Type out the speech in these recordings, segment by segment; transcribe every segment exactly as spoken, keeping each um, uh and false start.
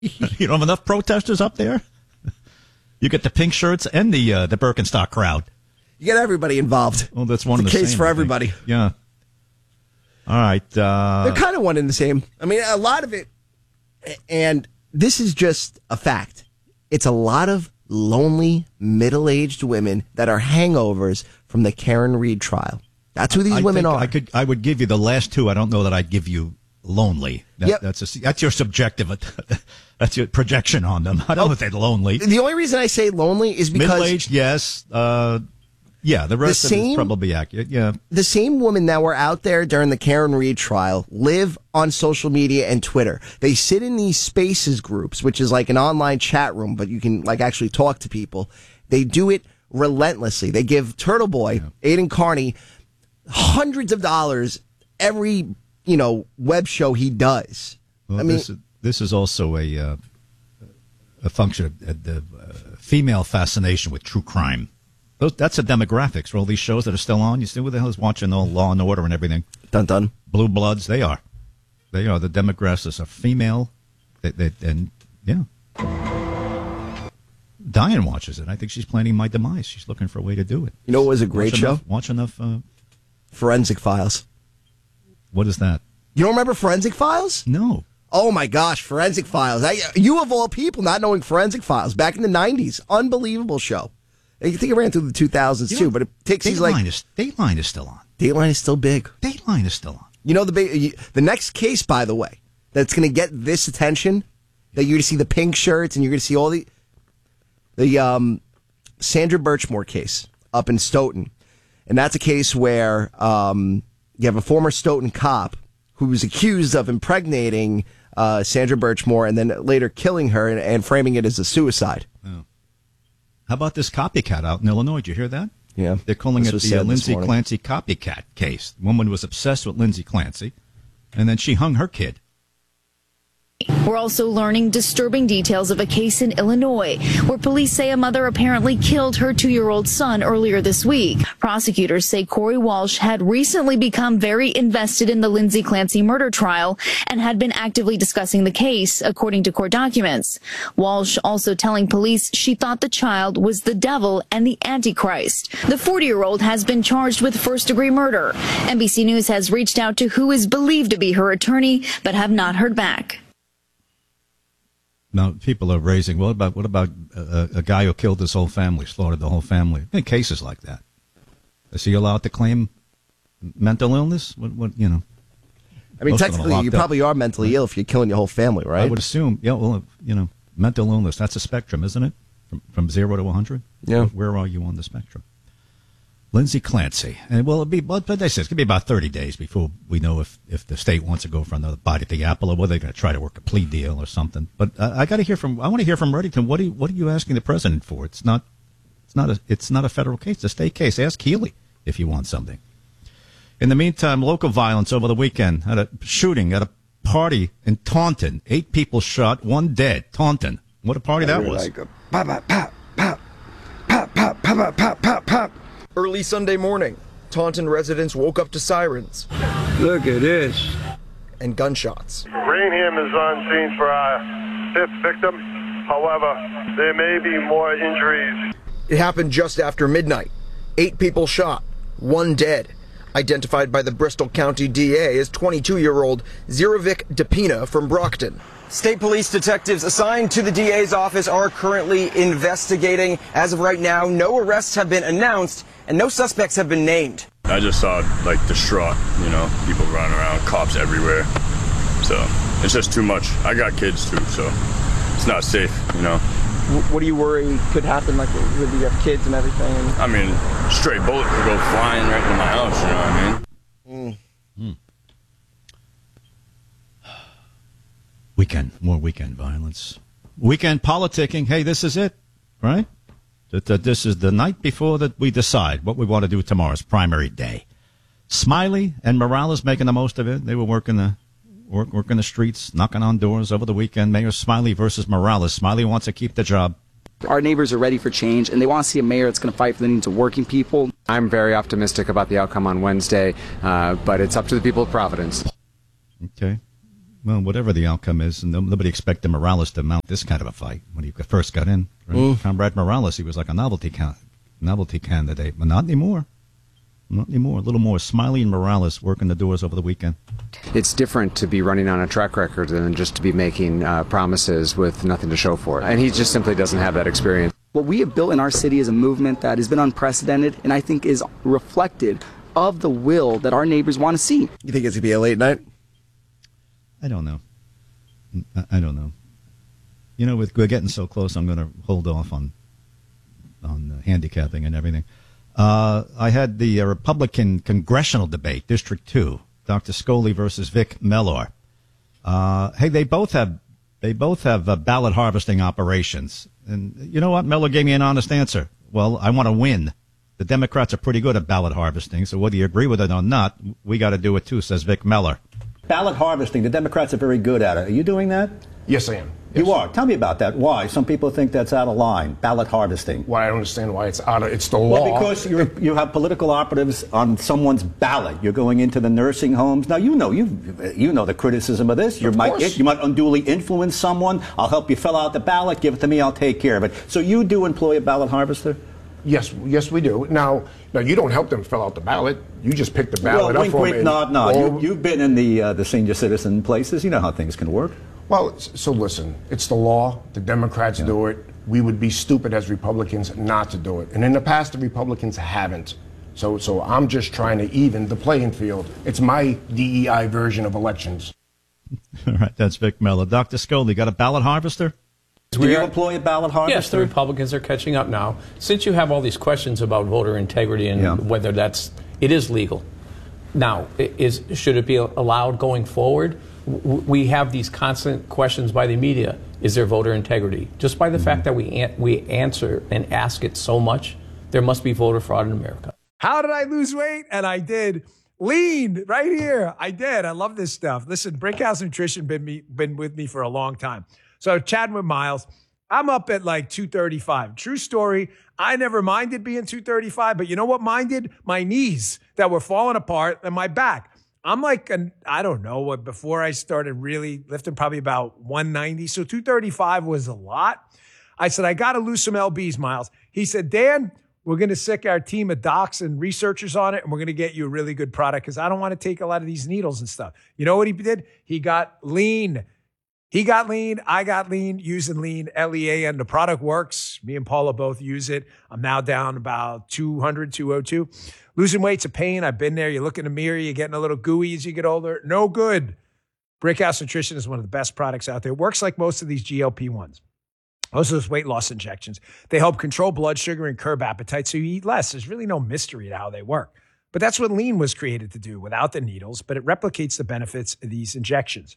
You don't have enough protesters up there? You get the pink shirts and the uh, the Birkenstock crowd. You get everybody involved. Well, that's one it's of the case same, for everybody. Yeah. All right. Uh, They're kind of one and the same. I mean, a lot of it, and this is just a fact. It's a lot of lonely, middle-aged women that are hangovers from the Karen Reed trial. That's who these I women think are. I could. I would give you the last two. I don't know that I'd give you lonely. That, Yep. That's a, that's your subjective. That's your projection on them. I don't know if they're lonely. The only reason I say lonely is because Middle-aged, yes. Uh, yeah, the rest The of it same- is probably accurate. Yeah. the same women that were out there during the Karen Reed trial live on social media and Twitter. They sit in these spaces groups, which is like an online chat room, but you can like actually talk to people. They do it relentlessly. They give Turtle Boy, yeah. Aiden Carney, hundreds of dollars every, you know, web show he does. Well, I mean, this, this is also a uh, a function of uh, the uh, female fascination with true crime. Those, that's the demographics for all these shows that are still on. You see, who the hell is watching all Law and Order and everything? Dun dun. Blue Bloods, they are. They are. The demographics are female. They, they, and, yeah. Diane watches it. I think she's planning my demise. She's looking for a way to do it. You know what was a great watch show? Enough, watch enough. Uh, Forensic Files. What is that? You don't remember Forensic Files? No. Oh my gosh, Forensic Files. I, you of all people not knowing Forensic Files back in the nineties. Unbelievable show. I think it ran through the two thousands You too, know, but it takes these Dateline like... Is, Dateline is still on. Dateline is still big. Dateline is still on. You know, the ba- the next case, by the way, that's going to get this attention, that you're going to see the pink shirts and you're going to see all the... The um, Sandra Birchmore case up in Stoughton. And that's a case where um, you have a former Stoughton cop who was accused of impregnating uh, Sandra Birchmore and then later killing her and, and framing it as a suicide. Oh. How about this copycat out in Illinois? Did you hear that? Yeah. They're calling This it was the said uh, this Lindsay morning. Clancy copycat case. The woman was obsessed with Lindsay Clancy, and then she hung her kid. We're also learning disturbing details of a case in Illinois where police say a mother apparently killed her two-year-old son earlier this week. Prosecutors say Corey Walsh had recently become very invested in the Lindsay Clancy murder trial and had been actively discussing the case, according to court documents. Walsh also telling police she thought the child was the devil and the Antichrist. The forty-year-old has been charged with first-degree murder. N B C News has reached out to who is believed to be her attorney, but have not heard back. Now, people are raising, what about what about a, a guy who killed his whole family, slaughtered the whole family? In cases like that, is he allowed to claim mental illness? What, what you know? I mean, Most of them are technically, you locked up. probably are mentally ill if you're killing your whole family, right? I would assume, yeah, well, you know, mental illness, that's a spectrum, isn't it? From, from zero to one hundred? Yeah. Where are you on the spectrum? Lindsay Clancy. And well, it'll be, but they say it's going to be about thirty days before we know if, if the state wants to go for another bite at the apple or whether they're going to try to work a plea deal or something. But uh, I got to hear from, I want to hear from Reddington. What are you, what are you asking the president for? It's not, it's not a, it's not a federal case. It's a state case. Ask Healy if you want something. In the meantime, local violence over the weekend. Had a shooting at a party in Taunton. Eight people shot, one dead. Taunton. What a party that was. Like a pop, pop, pop, pop, pop, pop, pop, pop, pop, pop. Early Sunday morning, Taunton residents woke up to sirens. Look at this. And gunshots. Rainham is on scene for our fifth victim. However, there may be more injuries. It happened just after midnight. Eight people shot, one dead. Identified by the Bristol County D A as twenty-two-year-old Zirovic Depina from Brockton. State police detectives assigned to the D A's office are currently investigating. As of right now, no arrests have been announced and no suspects have been named. I just saw, like, distraught, you know, people running around, cops everywhere. So it's just too much. I got kids, too, so it's not safe, you know. What do you worry could happen, like, when you have kids and everything? I mean, straight bullet could go flying right into my house, you know what I mean? Mm. Mm. Weekend, more weekend violence. Weekend politicking. Hey, this is it, right? That, that this is the night before that we decide what we want to do tomorrow's primary day. Smiley and Morales making the most of it. They were working the work, working the streets, knocking on doors over the weekend. Mayor Smiley versus Morales. Smiley wants to keep the job. Our neighbors are ready for change, and they want to see a mayor that's going to fight for the needs of working people. I'm very optimistic about the outcome on Wednesday, uh, but it's up to the people of Providence. Okay. Well, whatever the outcome is, no, nobody expected Morales to mount this kind of a fight when he first got in. Right? Mm. Comrade Morales, he was like a novelty ca- novelty candidate, but not anymore. Not anymore. A little more Smiley and Morales working the doors over the weekend. It's different to be running on a track record than just to be making uh, promises with nothing to show for it. And he just simply doesn't have that experience. What we have built in our city is a movement that has been unprecedented and I think is reflected of the will that our neighbors want to see. You think it's going to be a late night? I don't know. I don't know. You know, with we're getting so close, I'm going to hold off on on uh, handicapping and everything. Uh, I had the uh, Republican congressional debate, District two, Doctor Scully versus Vic Mellor. Uh, hey, they both have they both have uh, ballot harvesting operations, and you know what? Mellor gave me an honest answer. Well, I want to win. The Democrats are pretty good at ballot harvesting, so whether you agree with it or not, we got to do it too, says Vic Mellor. Ballot harvesting, the Democrats are very good at it. Are you doing that? Yes, I am. Yes. You are. Tell me about that. Why? Some people think that's out of line, ballot harvesting. Well, I don't understand why it's out of, it's the law. Well, because you're, you have political operatives on someone's ballot. You're going into the nursing homes. Now, you know, you you know the criticism of this. You of might course. you might unduly influence someone. I'll help you fill out the ballot. Give it to me. I'll take care of it. So you do employ a ballot harvester? Yes, yes, we do. Now, now you don't help them fill out the ballot. You just pick the ballot well, up wink, for wink, them. nod, nod. Or, You, you've been in the uh, the senior citizen places. You know how things can work. Well, so listen, it's the law. The Democrats yeah. do it. We would be stupid as Republicans not to do it. And in the past, the Republicans haven't. So, so I'm just trying to even the playing field. It's my D E I version of elections. All right, that's Vic Mellor. Doctor Scully, got a ballot harvester? Do you employ a ballot harvester? Yes, the Republicans are catching up now. Since you have all these questions about voter integrity and yeah. whether that's it is legal. Now, is should it be allowed going forward? We have these constant questions by the media. Is there voter integrity? Just by the mm-hmm. fact that we an- we answer and ask it so much, there must be voter fraud in America. How did I lose weight? And I did. Lean right here. I did. I love this stuff. Listen, Brickhouse Nutrition been me been with me for a long time. So chatting with Miles, I'm up at like two thirty-five. True story. I never minded being two thirty-five, but you know what minded? My knees that were falling apart and my back. I'm like, an, I don't know, what before I started really lifting, probably about one ninety. So two thirty-five was a lot. I said, I got to lose some L Bs, Miles. He said, Dan, we're going to sick our team of docs and researchers on it, and we're going to get you a really good product because I don't want to take a lot of these needles and stuff. You know what he did? He got lean. He got lean. I got lean, using lean, L E A N. The product works. Me and Paula both use it. I'm now down about two hundred, two oh two. Losing weight's a pain. I've been there. You look in the mirror, you're getting a little gooey as you get older. No good. Brickhouse Nutrition is one of the best products out there. It works like most of these G L P ones. Most of those weight loss injections. They help control blood sugar and curb appetite so you eat less. There's really no mystery to how they work. But that's what lean was created to do without the needles, but it replicates the benefits of these injections.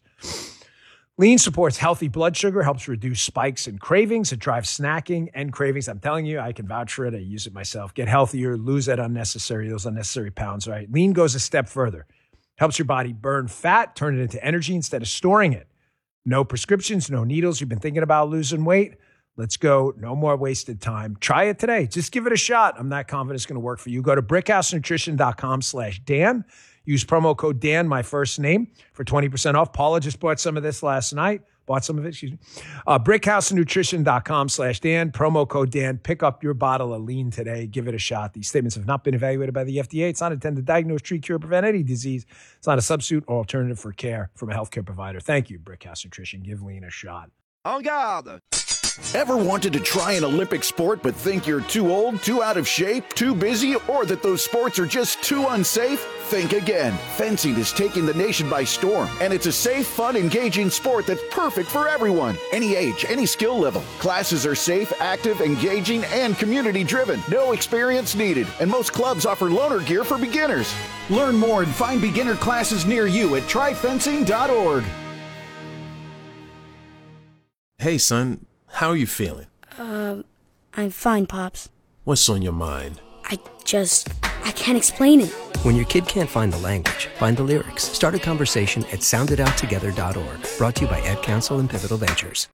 Lean supports healthy blood sugar, helps reduce spikes and cravings. It drives snacking and cravings. I'm telling you, I can vouch for it. I use it myself. Get healthier, lose that unnecessary, those unnecessary pounds, right? Lean goes a step further. Helps your body burn fat, turn it into energy instead of storing it. No prescriptions, no needles. You've been thinking about losing weight? Let's go. No more wasted time. Try it today. Just give it a shot. I'm not confident it's going to work for you. Go to brickhousenutrition.com slash Dan. Use promo code Dan, my first name, for twenty percent off. Paula just bought some of this last night. Bought some of it, excuse me. Uh, brickhousenutrition.com slash Dan. Promo code Dan. Pick up your bottle of lean today. Give it a shot. These statements have not been evaluated by the F D A. It's not intended to diagnose, treat, cure, prevent any disease. It's not a substitute or alternative for care from a healthcare provider. Thank you, Brickhouse Nutrition. Give lean a shot. En garde! Ever wanted to try an Olympic sport but think you're too old, too out of shape, too busy, or that those sports are just too unsafe? Think again. Fencing is taking the nation by storm, and it's a safe, fun, engaging sport that's perfect for everyone. Any age, any skill level. Classes are safe, active, engaging, and community-driven. No experience needed, and most clubs offer loaner gear for beginners. Learn more and find beginner classes near you at try fencing dot org. Hey, son. How are you feeling? Uh, I'm fine, Pops. What's on your mind? I just, I can't explain it. When your kid can't find the language, find the lyrics. Start a conversation at sound it out together dot org. Brought to you by Ed Council and Pivotal Ventures.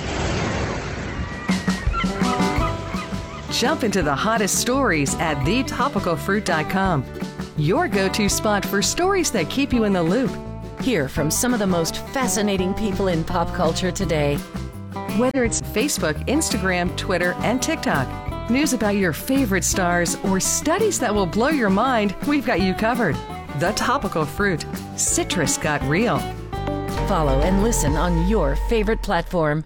Jump into the hottest stories at the topical fruit dot com. Your go-to spot for stories that keep you in the loop. Hear from some of the most fascinating people in pop culture today. Whether it's Facebook, Instagram, Twitter, and TikTok, news about your favorite stars, or studies that will blow your mind, we've got you covered. The Topical Fruit. Citrus got real. Follow and listen on your favorite platform.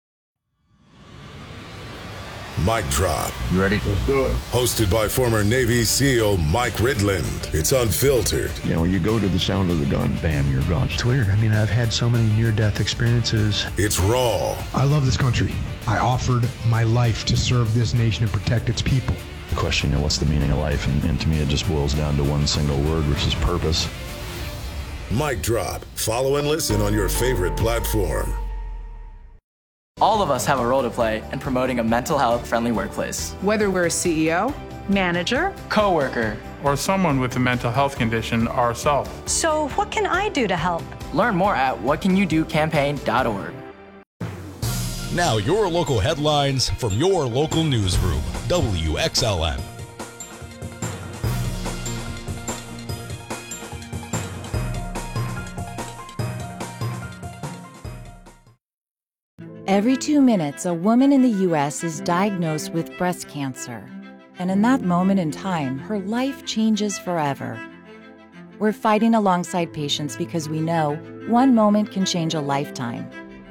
Mic Drop. You ready? Let's do it. Hosted by former Navy SEAL Mike Ridland. It's unfiltered. You know, you go to the sound of the gun, bam, you're gone. It's weird. I mean, I've had so many near-death experiences. It's raw. I love this country. I offered my life to serve this nation and protect its people. The question, you know, what's the meaning of life? And, and to me, it just boils down to one single word, which is purpose. Mic Drop. Follow and listen on your favorite platform. All of us have a role to play in promoting a mental health friendly workplace. Whether we're a C E O, manager, coworker, or someone with a mental health condition ourselves. So what can I do to help? Learn more at what can you do campaign dot org. Now your local headlines from your local newsroom, W X L M. Every two minutes, a woman in the U S is diagnosed with breast cancer. And in that moment in time, her life changes forever. We're fighting alongside patients because we know one moment can change a lifetime.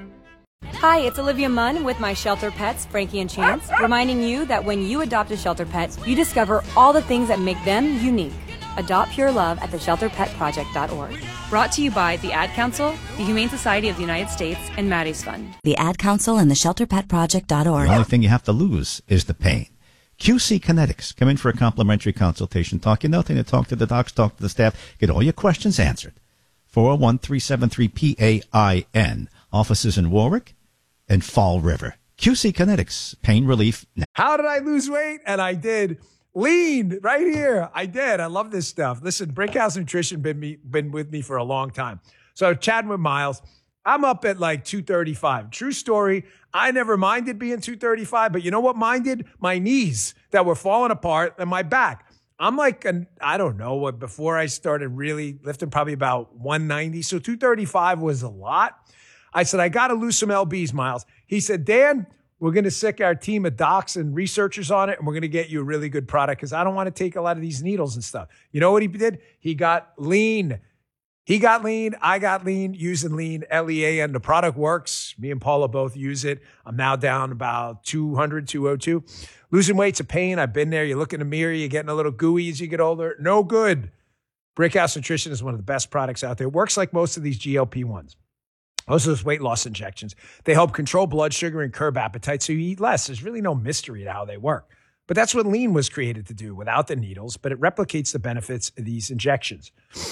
Hi, it's Olivia Munn with my shelter pets, Frankie and Chance, reminding you that when you adopt a shelter pet, you discover all the things that make them unique. Adopt pure love at the shelter pet project dot org. Brought to you by the Ad Council, the Humane Society of the United States, and Maddie's Fund. The Ad Council and the shelter pet project dot org. The only thing you have to lose is the pain. Q C Kinetics. Come in for a complimentary consultation. Talk you nothing to talk to the docs, talk to the staff, get all your questions answered. four oh one, three seven three, P A I N. Offices in Warwick and Fall River. Q C Kinetics. Pain relief. How did I lose weight? And I did. Lean right here. I did. I love this stuff. Listen, Brickhouse Nutrition been me, been with me for a long time. So chatting with Miles, I'm up at like two thirty-five. True story. I never minded being two thirty-five, but you know what minded? My knees that were falling apart and my back. I'm like, an, I don't know what, before I started really lifting, probably about one ninety. So two thirty-five was a lot. I said, I got to lose some L Bs, Miles. He said, Dan, we're going to sick our team of docs and researchers on it, and we're going to get you a really good product because I don't want to take a lot of these needles and stuff. You know what he did? He got lean. He got lean. I got lean using lean, L E A, and the product works. Me and Paula both use it. I'm now down about two hundred, two oh two. Losing weight's a pain. I've been there. You look in the mirror, you're getting a little gooey as you get older. No good. Brickhouse Nutrition is one of the best products out there. It works like most of these G L P ones. Most of those weight loss injections, they help control blood sugar and curb appetite so you eat less. There's really no mystery to how they work. But that's what lean was created to do without the needles, but it replicates the benefits of these injections.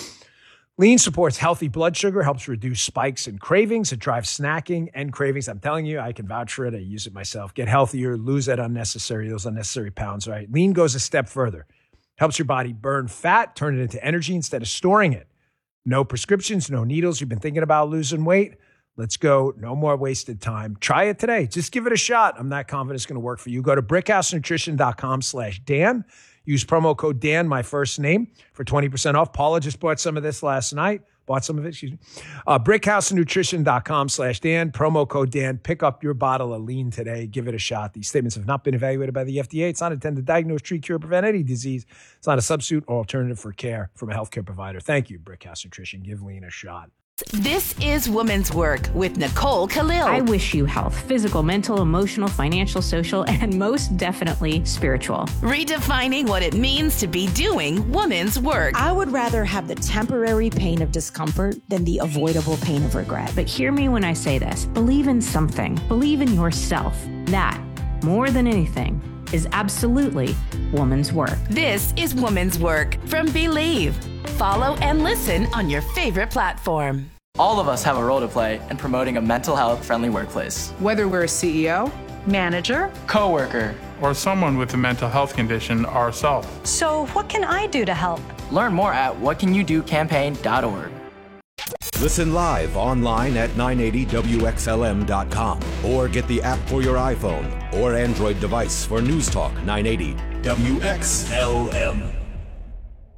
Lean supports healthy blood sugar, helps reduce spikes and cravings. It drives snacking and cravings. I'm telling you, I can vouch for it. I use it myself. Get healthier, lose that unnecessary, those unnecessary pounds, right? Lean goes a step further. Helps your body burn fat, turn it into energy instead of storing it. No prescriptions, no needles. You've been thinking about losing weight? Let's go. No more wasted time. Try it today. Just give it a shot. I'm not confident it's going to work for you. Go to brickhouse nutrition dot com slash Dan. Use promo code Dan, my first name, for twenty percent off. Paula just bought some of this last night. Bought some of it, excuse me. Uh, brickhouse nutrition dot com slash Dan. Promo code Dan. Pick up your bottle of lean today. Give it a shot. These statements have not been evaluated by the F D A. It's not intended to diagnose, treat, cure, prevent any disease. It's not a substitute or alternative for care from a healthcare provider. Thank you, Brickhouse Nutrition. Give lean a shot. This is Women's Work with Nicole Khalil. I wish you health, physical, mental, emotional, financial, social, and most definitely spiritual. Redefining what it means to be doing women's work. I would rather have the temporary pain of discomfort than the avoidable pain of regret. But hear me when I say this. Believe in something. Believe in yourself. That, more than anything, is absolutely woman's work. This is Woman's Work from Believe. Follow and listen on your favorite platform. All of us have a role to play in promoting a mental health friendly workplace. Whether we're a C E O, manager, coworker, or someone with a mental health condition ourselves. So what can I do to help? Learn more at what can you do campaign dot org. Listen live online at nine eighty W X L M dot com or get the app for your iPhone or Android device for News Talk nine eighty W X L M.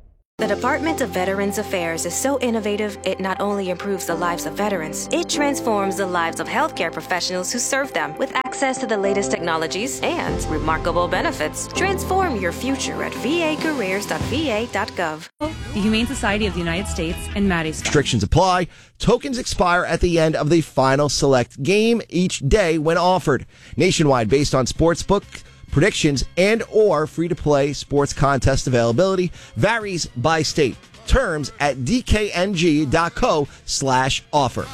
The Department of Veterans Affairs is so innovative, it not only improves the lives of veterans, it transforms the lives of healthcare professionals who serve them with access to the latest technologies and remarkable benefits. Transform your future at v a careers dot v a dot gov. The Humane Society of the United States and Maddie's. Restrictions apply. Tokens expire at the end of the final select game each day when offered. Nationwide, based on sportsbook predictions and or free-to-play sports contest availability, varies by state. Terms at d k n g dot co slash offer.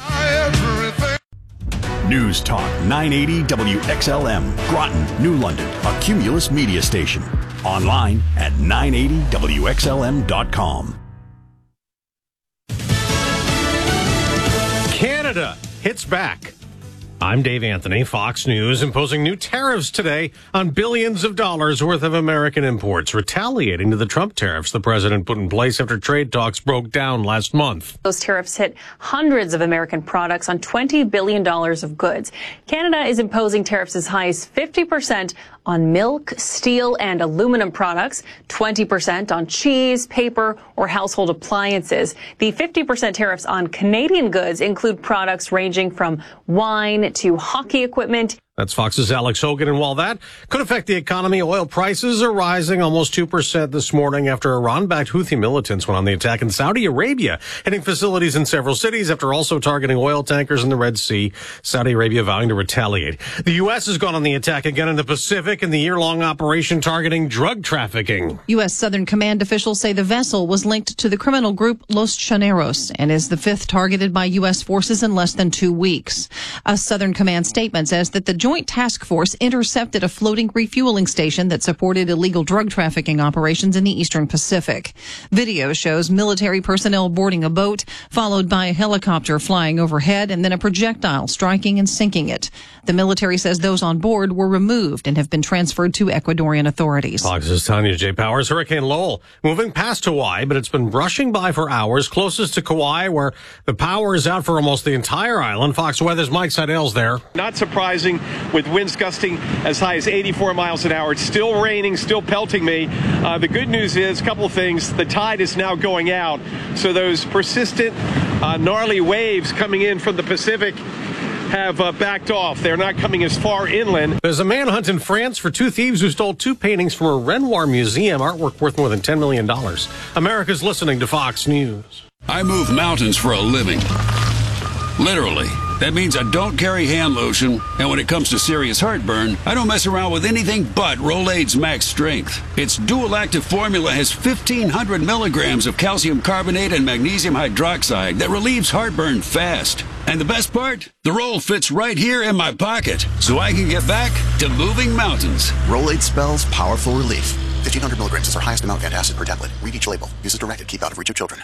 News Talk nine eighty W X L M, Groton, New London, a Cumulus media station. Online at nine eighty W X L M dot com. Canada hits back. I'm Dave Anthony, Fox News, imposing new tariffs today on billions of dollars worth of American imports, retaliating to the Trump tariffs the president put in place after trade talks broke down last month. Those tariffs hit hundreds of American products on twenty billion dollars of goods. Canada is imposing tariffs as high as fifty percent on milk, steel, and aluminum products, twenty percent on cheese, paper, or household appliances. The fifty percent tariffs on Canadian goods include products ranging from wine to hockey equipment. That's Fox's Alex Hogan. And while that could affect the economy, oil prices are rising almost two percent this morning after Iran-backed Houthi militants went on the attack in Saudi Arabia, hitting facilities in several cities after also targeting oil tankers in the Red Sea. Saudi Arabia vowing to retaliate. The U S has gone on the attack again in the Pacific in the year-long operation targeting drug trafficking. U S. Southern Command officials say the vessel was linked to the criminal group Los Chaneros and is the fifth targeted by U S forces in less than two weeks. A Southern Command statement says that the Joint Task Force intercepted a floating refueling station that supported illegal drug trafficking operations in the Eastern Pacific. Video shows military personnel boarding a boat, followed by a helicopter flying overhead and then a projectile striking and sinking it. The military says those on board were removed and have been transferred to Ecuadorian authorities. Fox's Tanya J. Powers. Hurricane Lowell moving past Hawaii, but it's been brushing by for hours, closest to Kauai, where the power is out for almost the entire island. Fox Weather's Mike Seidel's there. Not surprising, with winds gusting as high as eighty-four miles an hour. It's still raining, still pelting me. Uh, the good news is a couple of things. The tide is now going out, so those persistent, uh, gnarly waves coming in from the Pacific have uh, backed off. They're not coming as far inland. There's a manhunt in France for two thieves who stole two paintings from a Renoir museum, artwork worth more than ten million dollars. America's listening to Fox News. I move mountains for a living. Literally. That means I don't carry hand lotion, and when it comes to serious heartburn, I don't mess around with anything but Rolaids Max Strength. Its dual-active formula has fifteen hundred milligrams of calcium carbonate and magnesium hydroxide that relieves heartburn fast. And the best part? The roll fits right here in my pocket, so I can get back to moving mountains. Rolaids spells powerful relief. fifteen hundred milligrams is our highest amount of antacid per tablet. Read each label. Use as directed. Keep out of reach of children.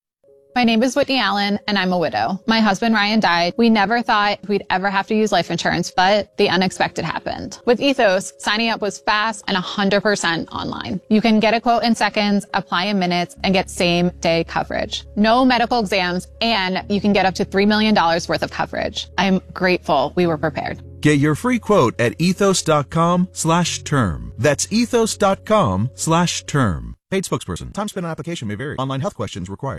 My name is Whitney Allen, and I'm a widow. My husband, Ryan, died. We never thought we'd ever have to use life insurance, but the unexpected happened. With Ethos, signing up was fast and one hundred percent online. You can get a quote in seconds, apply in minutes, and get same-day coverage. No medical exams, and you can get up to three million dollars worth of coverage. I'm grateful we were prepared. Get your free quote at ethos.com slash term. That's ethos.com slash term. Paid spokesperson. Time spent on application may vary. Online health questions required.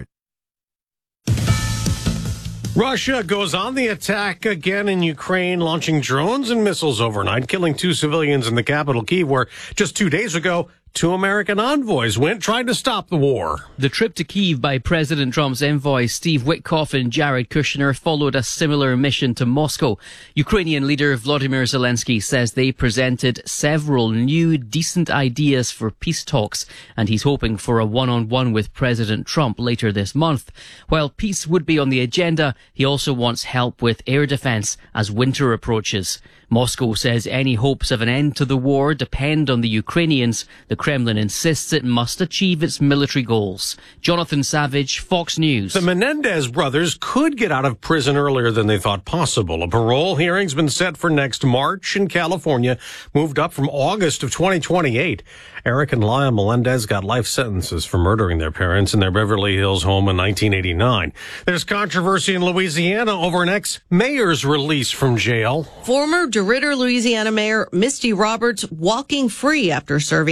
Russia goes on the attack again in Ukraine, launching drones and missiles overnight, killing two civilians in the capital, Kyiv, where just two days ago, two American envoys went trying to stop the war. The trip to Kyiv by President Trump's envoys Steve Witkoff and Jared Kushner followed a similar mission to Moscow. Ukrainian leader Volodymyr Zelensky says they presented several new, decent ideas for peace talks, and he's hoping for a one-on-one with President Trump later this month. While peace would be on the agenda, he also wants help with air defense as winter approaches. Moscow says any hopes of an end to the war depend on the Ukrainians. The Kremlin insists it must achieve its military goals. Jonathan Savage, Fox News. The Menendez brothers could get out of prison earlier than they thought possible. A parole hearing's been set for next March in California, moved up from August of twenty twenty-eight. Eric and Lyle Melendez got life sentences for murdering their parents in their Beverly Hills home in nineteen eighty-nine. There's controversy in Louisiana over an ex-mayor's release from jail. Former DeRidder, Louisiana Mayor Misty Roberts walking free after serving ninety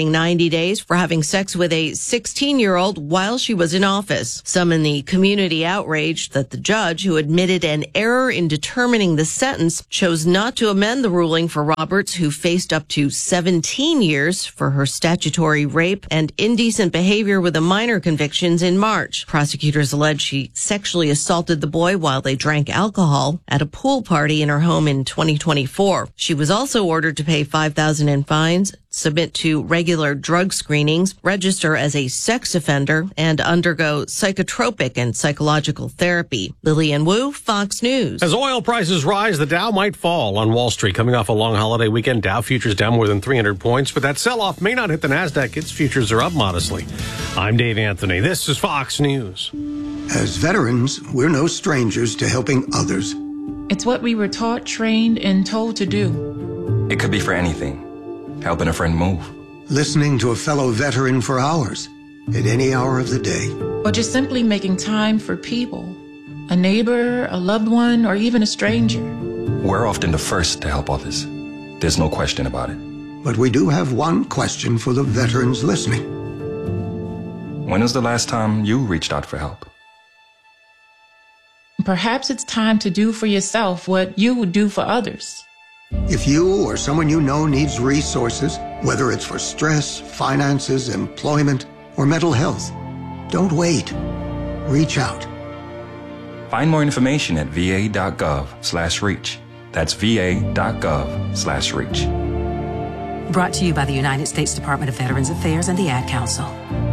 ninety days for having sex with a sixteen-year-old while she was in office. Some in the community outraged that the judge, who admitted an error in determining the sentence, chose not to amend the ruling for Roberts, who faced up to seventeen years for her statutory rape and indecent behavior with a minor convictions in March. Prosecutors allege she sexually assaulted the boy while they drank alcohol at a pool party in her home in twenty twenty-four. She was also ordered to pay five thousand dollars in fines, submit to regular drug screenings, register as a sex offender, and undergo psychotropic and psychological therapy. Lillian Wu, Fox News. As oil prices rise, the Dow might fall on Wall Street. Coming off a long holiday weekend, Dow futures down more than three hundred points, but that sell-off may not hit the NASDAQ. Its futures are up modestly. I'm Dave Anthony. This is Fox News. As veterans, we're no strangers to helping others. It's what we were taught, trained, and told to do. It could be for anything. Helping a friend move. Listening to a fellow veteran for hours, at any hour of the day. Or just simply making time for people. A neighbor, a loved one, or even a stranger. We're often the first to help others. There's no question about it. But we do have one question for the veterans listening. When was the last time you reached out for help? Perhaps it's time to do for yourself what you would do for others. If you or someone you know needs resources, whether it's for stress, finances, employment, or mental health, don't wait. Reach out. Find more information at va.gov slash reach. That's va.gov slash reach. Brought to you by the United States Department of Veterans Affairs and the Ad Council.